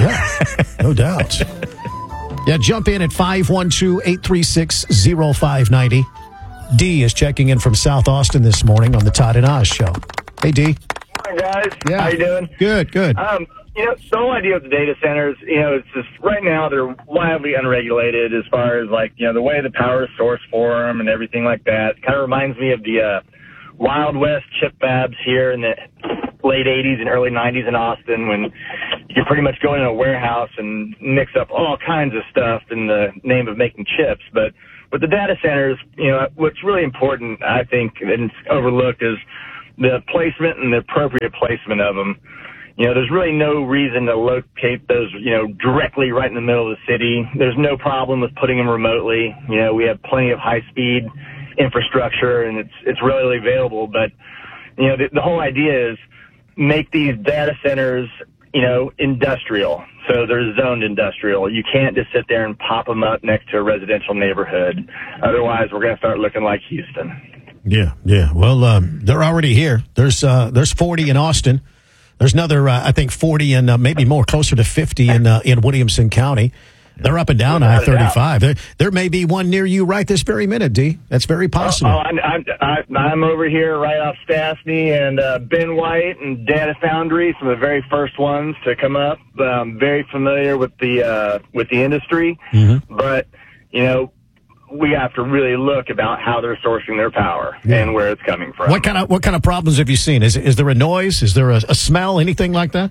Yeah, no doubt. Yeah, jump in at five one two, eight three six, zero five nine zero. D is checking in from South Austin this morning on the Todd and Oz Show. Hey, D. Morning, guys. Yeah. How you doing? Good, good. Um, you know, the whole idea of the data centers, you know, it's just right now they're wildly unregulated as far as, like, you know, the way the power is sourced for them and everything like that. It kind of reminds me of the uh, Wild West chip fabs here in the late eighties and early nineties in Austin, when you could pretty much go into a warehouse and mix up all kinds of stuff in the name of making chips. But with the data centers, you know, what's really important, I think, and it's overlooked, is the placement and the appropriate placement of them. You know, there's really no reason to locate those, you know, directly right in the middle of the city. There's no problem with putting them remotely. You know, we have plenty of high-speed infrastructure, and it's it's readily available. But, you know, the, the whole idea is make these data centers, you know, industrial. So they're zoned industrial. You can't just sit there and pop them up next to a residential neighborhood. Otherwise, we're going to start looking like Houston. Yeah, yeah. Well, um, they're already here. There's uh, there's forty in Austin. There's another, uh, I think, forty and uh, maybe more, closer to fifty in uh, in Williamson County. They're up and down I thirty-five. There, there may be one near you right this very minute, D. That's very possible. Oh, oh I'm, I'm, I'm over here right off Stastny and uh, Ben White and Data Foundry, some of the very first ones to come up. I'm very familiar with the uh, with the industry, mm-hmm. but you know, we have to really look about how they're sourcing their power yeah. and where it's coming from. What kind of what kind of problems have you seen? Is is there a noise? Is there a, a smell? Anything like that?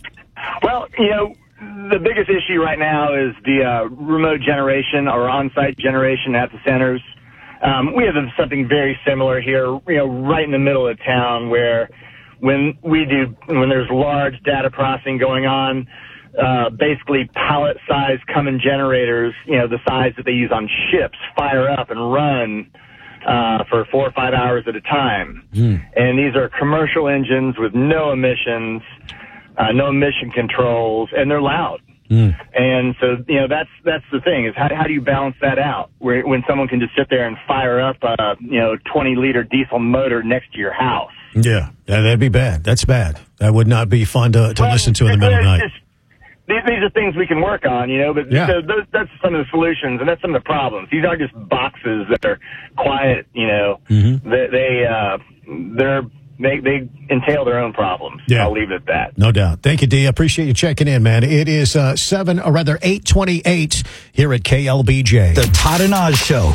Well, you know, the biggest issue right now is the uh, remote generation or on-site generation at the centers. Um, we have something very similar here, you know, right in the middle of town, where when we do, when there's large data processing going on, uh, basically pallet-sized Cummins generators, you know, the size that they use on ships, fire up and run uh, for four or five hours at a time. Mm. And these are commercial engines with no emissions. Uh, no emission controls, and they're loud. Mm. And so, you know, that's that's the thing, is how, how do you balance that out, where when someone can just sit there and fire up a, you know, twenty-liter diesel motor next to your house? Yeah, that'd be bad. That's bad. That would not be fun to, to well, listen to in the middle of the night. These, these are things we can work on, you know, but yeah. so those, that's some of the solutions, and that's some of the problems. These aren't just boxes that are quiet, you know. Mm-hmm. They, they uh, they're... They, they entail their own problems. Yeah. I'll leave it at that. No doubt. Thank you, D. I appreciate you checking in, man. It is uh, seven, or rather eight twenty-eight here at K L B J. The Todd and Oz Show.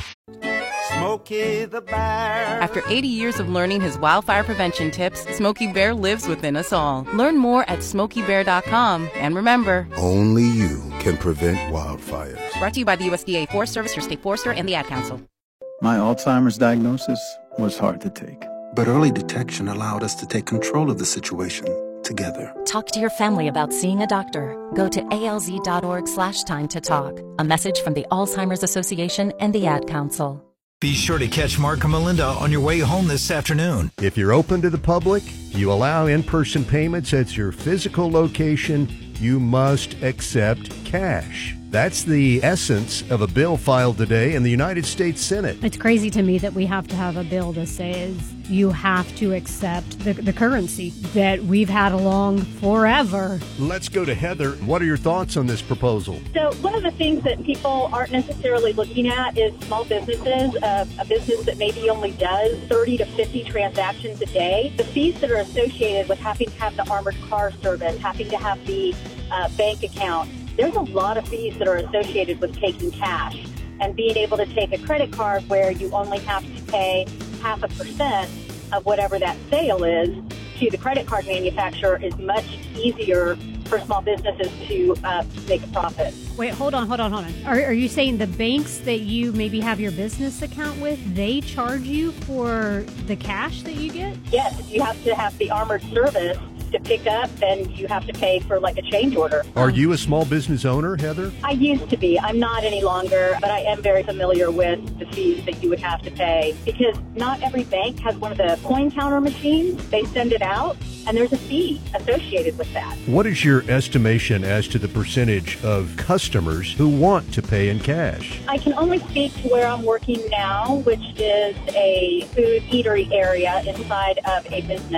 Smokey the Bear. After eighty years of learning his wildfire prevention tips, Smokey Bear lives within us all. Learn more at smokey bear dot com. And remember, only you can prevent wildfires. Brought to you by the U S D A Forest Service, your state forester, and the Ad Council. My Alzheimer's diagnosis was hard to take. But early detection allowed us to take control of the situation together. Talk to your family about seeing a doctor. Go to alz.org slash time to talk. A message from the Alzheimer's Association and the Ad Council. Be sure to catch Mark and Melinda on your way home this afternoon. If you're open to the public, you allow in-person payments at your physical location, you must accept cash. That's the essence of a bill filed today in the United States Senate. It's crazy to me that we have to have a bill that says you have to accept the, the currency that we've had along forever. Let's go to Heather. What are your thoughts on this proposal? So one of the things that people aren't necessarily looking at is small businesses, uh, a business that maybe only does thirty to fifty transactions a day. The fees that are associated with having to have the armored car service, having to have the uh, bank account, there's a lot of fees that are associated with taking cash. And being able to take a credit card where you only have to pay half a percent of whatever that sale is to the credit card manufacturer is much easier for small businesses to uh, make a profit. Wait, hold on, hold on, hold on. Are, are you saying the banks that you maybe have your business account with, they charge you for the cash that you get? Yes, if you have to have the armored service to pick up, then you have to pay for like a change order. Are you a small business owner, Heather? I used to be. I'm not any longer, but I am very familiar with the fees that you would have to pay because not every bank has one of the coin counter machines. They send it out, and there's a fee associated with that. What is your estimation as to the percentage of customers who want to pay in cash? I can only speak to where I'm working now, which is a food eatery area inside of a business.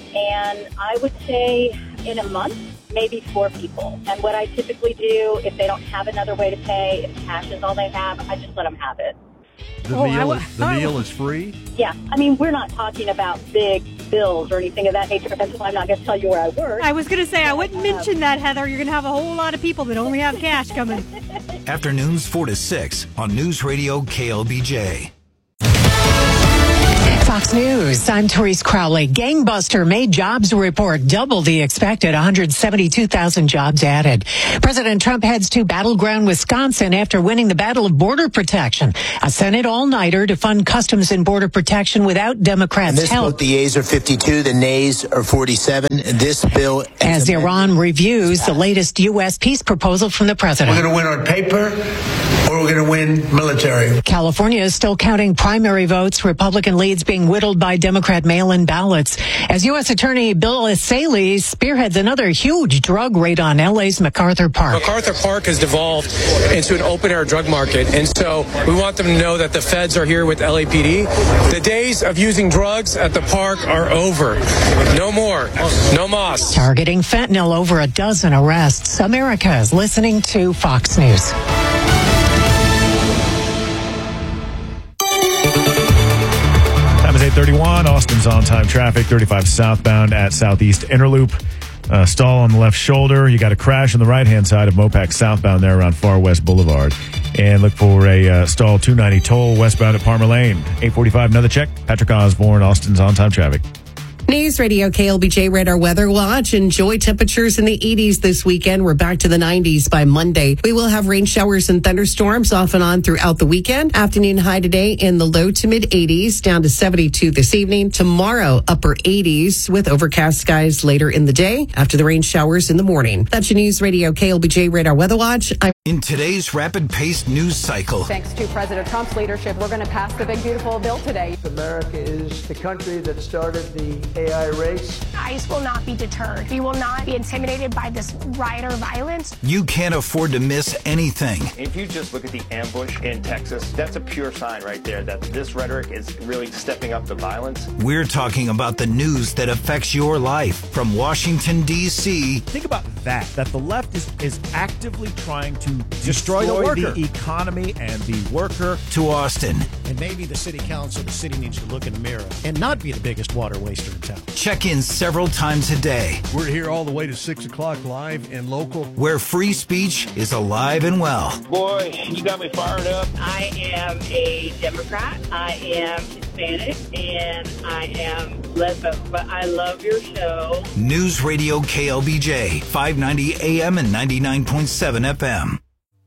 and I would say in a month, maybe four people. And what I typically do, if they don't have another way to pay, if cash is all they have, I just let them have it. The Oh, I meal, wa- is, the I meal wa- is free? Yeah, I mean, we're not talking about big bills or anything of that nature. That's why I'm not going to tell you where I work. I was going to say, I wouldn't mention that, Heather. You're going to have a whole lot of people that only have cash coming. Afternoons four to six on News Radio K L B J. Fox News, I'm Therese Crowley. Gangbuster May jobs report double the expected one hundred seventy-two thousand jobs added. President Trump heads to battleground Wisconsin after winning the Battle of Border Protection, a Senate all-nighter to fund Customs and Border Protection without Democrats' In this help. vote, the yeas are fifty-two, the nays are forty-seven. This bill, As Iran reviews the latest U S peace proposal from the president. We're going to win on paper, or we're going to win military. California is still counting primary votes, Republican leads being whittled by Democrat mail-in ballots. As U S Attorney Bill Essayli spearheads another huge drug raid on L A's MacArthur Park. MacArthur Park has devolved into an open-air drug market, and so we want them to know that the feds are here with L A P D. The days of using drugs at the park are over. No more. No mas. Targeting fentanyl, over a dozen arrests. America is listening to Fox News. eight thirty-one, Austin's on-time traffic, thirty-five southbound at Southeast Interloop. Uh, stall on the left shoulder. You got a crash on the right-hand side of Mopac southbound there around Far West Boulevard. And look for a uh, stall two ninety toll westbound at Palmer Lane. eight forty-five, another check. Patrick Osborne, Austin's on-time traffic. News Radio K L B J Radar Weather Watch. Enjoy temperatures in the eighties this weekend. We're back to the nineties by Monday. We will have rain showers and thunderstorms off and on throughout the weekend. Afternoon high today in the low to mid eighties, down to seventy-two this evening. Tomorrow, upper eighties with overcast skies later in the day after the rain showers in the morning. That's your News Radio K L B J Radar Weather Watch. I'm In today's rapid-paced news cycle, Thanks to President Trump's leadership, we're going to pass the big, beautiful bill today. America is the country that started the A I race. ICE will not be deterred. We will not be intimidated by this rioter violence. you can't afford to miss anything. If you just look at the ambush in Texas, that's a pure sign right there that this rhetoric is really stepping up the violence. We're talking about the news that affects your life from Washington, D C Think about that, that the left is, is actively trying to Destroy the worker. the economy and the worker. to Austin. And maybe the city council, the city needs to look in the mirror and not be the biggest water waster in town. Check in several times a day, We're here all the way to six o'clock live and local. where free speech is alive and well. Boy, you got me fired up. I am a Democrat. I am Hispanic, and I am lesbian. But I love your show. News Radio K L B J, five ninety A M and ninety-nine point seven F M.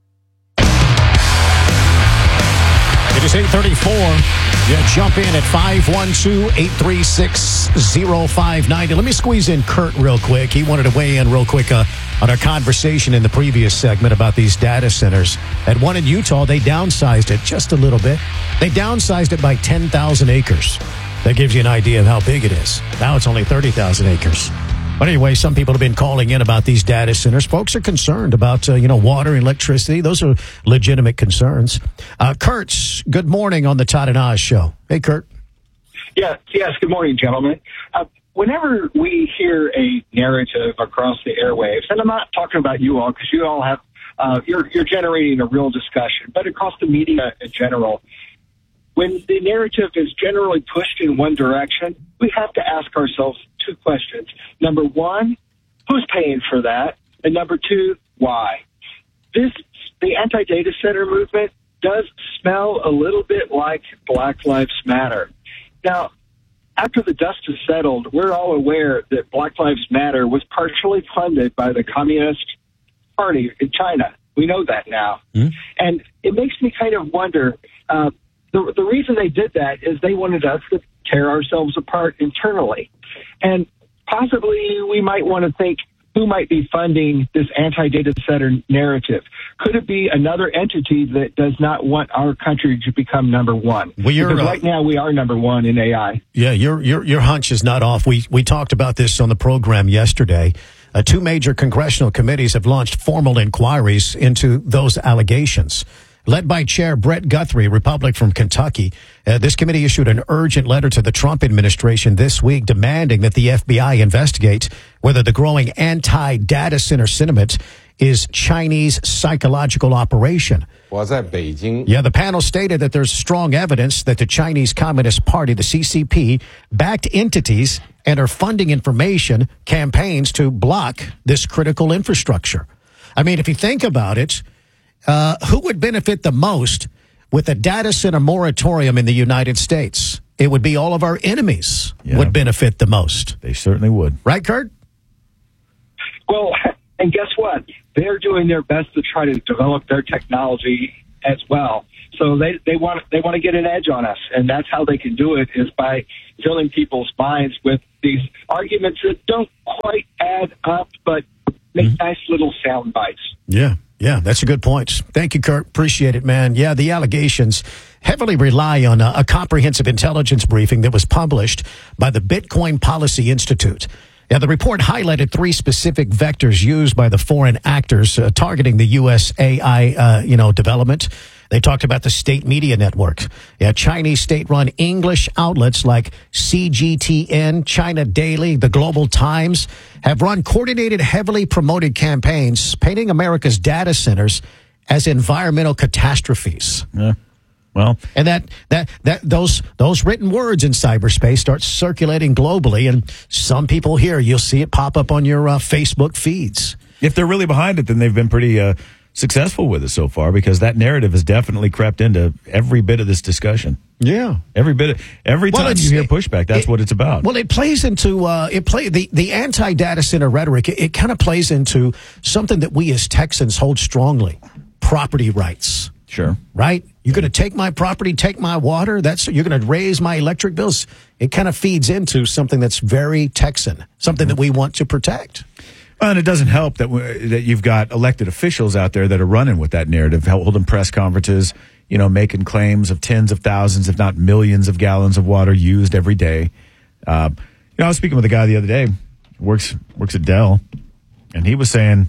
It is eight thirty-four. Yeah, jump in at five one two, eight three six, zero five nine zero. Let me squeeze in Kurt real quick. He wanted to weigh in real quick uh, on our conversation in the previous segment about these data centers. At one in Utah, they downsized it just a little bit. They downsized it by ten thousand acres. That gives you an idea of how big it is. Now it's only thirty thousand acres. But anyway, some people have been calling in about these data centers. Folks are concerned about, uh, you know, water and electricity. Those are legitimate concerns. Uh, Kurtz, good morning on the Todd and Oz show. Hey, Kurt. Yeah, yes, good morning, gentlemen. Uh, whenever we hear a narrative across the airwaves, and I'm not talking about you all because you all have, uh, you're, you're generating a real discussion, but across the media in general, when the narrative is generally pushed in one direction, we have to ask ourselves two questions. Number one, who's paying for that? And number two, why? This, the anti-data center movement does smell a little bit like Black Lives Matter. Now, after the dust has settled, we're all aware that Black Lives Matter was partially funded by the Communist Party in China. We know that now. Mm-hmm. And it makes me kind of wonder, uh, the, the reason they did that is they wanted us to tear ourselves apart internally. And possibly we might want to think, who might be funding this anti-data center narrative? Could it be another entity that does not want our country to become number one? Well, you're, because uh, right now we are number one in A I. Yeah, your your your hunch is not off. We we talked about this on the program yesterday. Uh, two major congressional committees have launched formal inquiries into those allegations. led by Chair Brett Guthrie, Republican from Kentucky. Uh, this committee issued an urgent letter to the Trump administration this week demanding that the F B I investigate whether the growing anti-data center sentiment is Chinese psychological operation. Was at Beijing. Yeah, the panel stated that there's strong evidence that the Chinese Communist Party, the C C P, backed entities and are funding information campaigns to block this critical infrastructure. I mean, if you think about it, uh, who would benefit the most with a data center moratorium in the United States? It would be all of our enemies Yeah. would benefit the most. They certainly would. Right, Kurt? Well, and guess what? They're doing their best to try to develop their technology as well. So they, they want they want to get an edge on us, and that's how they can do it is by filling people's minds with these arguments that don't quite add up, but make mm-hmm. nice little sound bites. Yeah, yeah, that's a good point. Thank you, Kurt. Appreciate it, man. Yeah, the allegations heavily rely on a, a comprehensive intelligence briefing that was published by the Bitcoin Policy Institute. Yeah, the report highlighted three specific vectors used by the foreign actors uh, targeting the U S A I, uh, you know, development. They talked about the state media network. Yeah, Chinese state-run English outlets like C G T N, China Daily, the Global Times have run coordinated, heavily promoted campaigns painting America's data centers as environmental catastrophes. Yeah. Well, and that, that, that, those, those written words in cyberspace start circulating globally, and some people here, you'll see it pop up on your uh, Facebook feeds. If they're really behind it, then they've been pretty uh, successful with it so far, because that narrative has definitely crept into every bit of this discussion. Yeah, every bit, of, every well, time you hear pushback, that's it, what it's about. Well, it plays into uh, it play the the anti-data center rhetoric. It, it kind of plays into something that we as Texans hold strongly: property rights. Sure. Right? You're going to take my property, take my water. That's you're going to raise my electric bills. It kind of feeds into something that's very Texan, something that we want to protect. Well, and it doesn't help that we, that you've got elected officials out there that are running with that narrative, holding press conferences, you know, making claims of tens of thousands, if not millions, of gallons of water used every day. Uh, you know, I was speaking with a guy the other day, works works at Dell, and he was saying,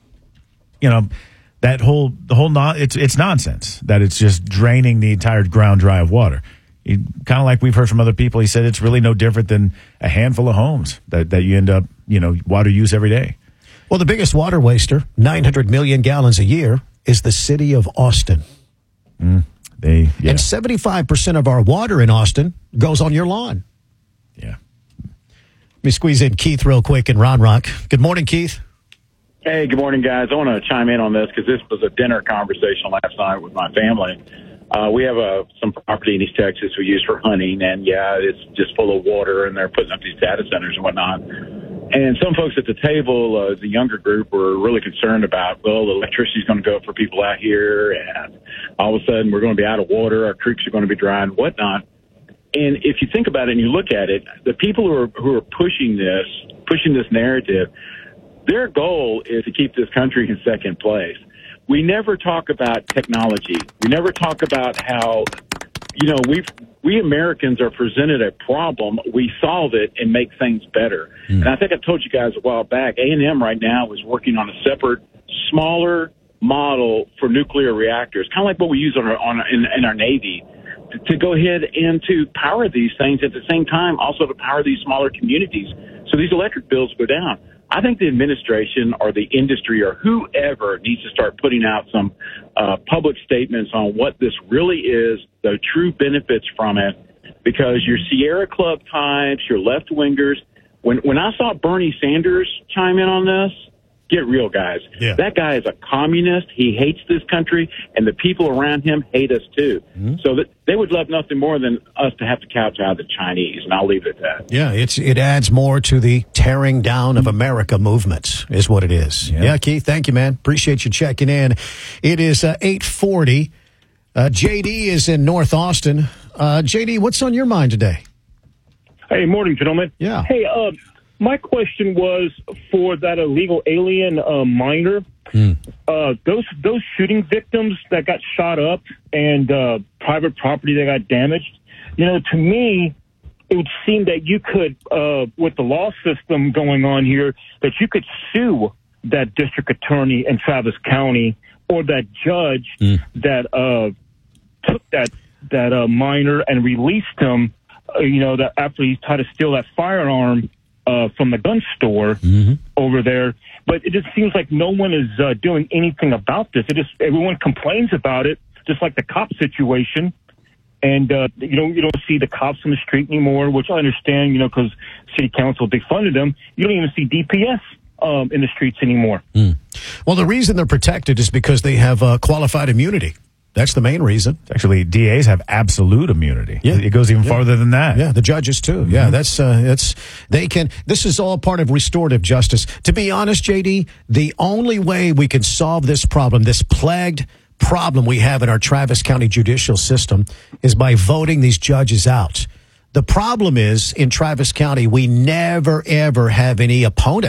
you know, that whole the whole non, it's it's nonsense that it's just draining the entire ground dry of water. Kind of like we've heard from other people, he said it's really no different than a handful of homes that, that you end up, you know, water use every day. Well, the biggest water waster, nine hundred million gallons a year, is the city of Austin. Mm, they yeah. And seventy-five percent of our water in Austin goes on your lawn. Yeah. Let me squeeze in Keith real quick in Round Rock. Good morning, Keith. Hey, good morning, guys. I want to chime in on this because this was a dinner conversation last night with my family. Uh, we have uh, some property in East Texas we use for hunting, and, yeah, it's just full of water, and they're putting up these data centers and whatnot. And some folks at the table, uh, the younger group, were really concerned about, well, the electricity's going to go up for people out here, and all of a sudden we're going to be out of water, our creeks are going to be dry and whatnot. And if you think about it and you look at it, the people who are who are pushing this, pushing this narrative, their goal is to keep this country in second place. We never talk about technology. We never talk about how, you know, we we Americans are presented a problem. We solve it and make things better. Mm. And I think I told you guys a while back, A and M right now is working on a separate, smaller model for nuclear reactors, kind of like what we use on our, on in, in our Navy, to, to go ahead and to power these things at the same time, also to power these smaller communities. So these electric bills go down. I think the administration or the industry or whoever needs to start putting out some uh, public statements on what this really is, the true benefits from it, because your Sierra Club types, your left-wingers, when, when I saw Bernie Sanders chime in on this, get real, guys. Yeah. That guy is a communist. He hates this country, and the people around him hate us, too. Mm-hmm. So that they would love nothing more than us to have to couch out the Chinese, and I'll leave it at that. Yeah, it's it adds more to the tearing down of America movement is what it is. Yeah, yeah Keith, thank you, man. Appreciate you checking in. It is uh, eight forty. Uh, J D is in North Austin. Uh, J D, what's on your mind today? Hey, morning, gentlemen. Yeah. Hey, uh, my question was for that illegal alien uh, miner. Mm. Uh, those those shooting victims that got shot up and uh, private property that got damaged. You know, to me, it would seem that you could, uh, with the law system going on here, that you could sue that district attorney in Travis County or that judge Mm. that uh, took that that uh, minor and released him, uh, you know, that after he tried to steal that firearm uh, from the gun store Mm-hmm. over there. But it just seems like no one is uh, doing anything about this. It just everyone complains about it, just like the cop situation. And uh, you don't you don't see the cops on the street anymore, which I understand, you know, because city council defunded them. You don't even see D P S um, in the streets anymore. Mm. Well, the reason they're protected is because they have uh, qualified immunity. That's the main reason. Actually, D As have absolute immunity. Yeah. It goes even Yeah. farther than that. Yeah, the judges too. Mm-hmm. Yeah, that's uh, that's they can. This is all part of restorative justice. To be honest, J D, the only way we can solve this problem, this plagued problem we have in our Travis County judicial system, is by voting these judges out. The problem is in Travis County, we never ever have any opponent